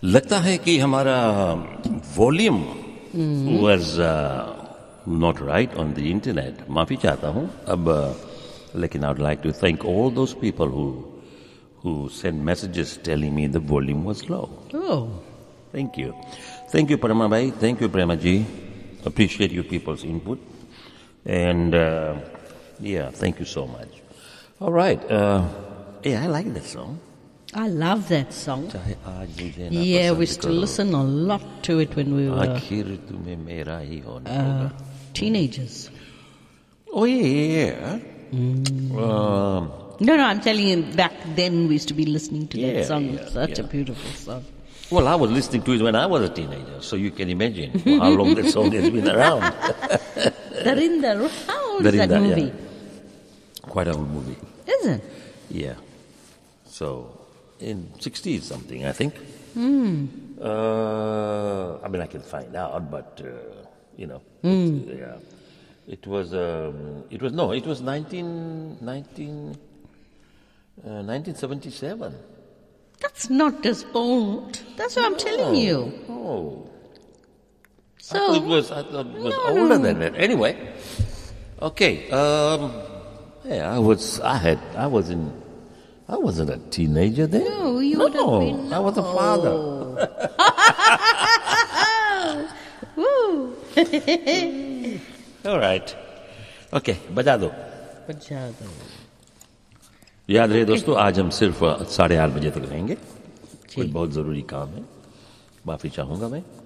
लगता है कि हमारा volume was not right on the internet. माफी चाहता हूं अब, लेकिन I would like to thank all those people who sent messages telling me the volume was low. Oh. Thank you. Thank you, Parama Bhai. Thank you, Prema Ji. Appreciate you people's input. And, yeah, thank you so much. All right. Yeah, I like that song. I love that song. Yeah, we used to listen a lot to it when we were teenagers. Oh, yeah. No, I'm telling you, back then we used to be listening to that song. Yeah, Such a beautiful song. Well, I was listening to it when I was a teenager, so you can imagine how long that song has been around. Darinda, how old is that movie? Yeah. Quite an old movie. Is it? Yeah. So, in 60s something, I think. I mean, I can find out, but, you know. Yeah. It was 1977. That's not as old. That's what I'm telling you. Oh. So I thought it was older than that. Anyway. Okay. Yeah, I wasn't a teenager then. No, you would have been. I was a father. Woo. All right. Okay, बजा दो. बजा दो. याद रहे दोस्तों, आज हम सिर्फ 8:30 बजे तक रहेंगे. कुछ बहुत जरूरी काम है. माफी चाहूंगा मैं.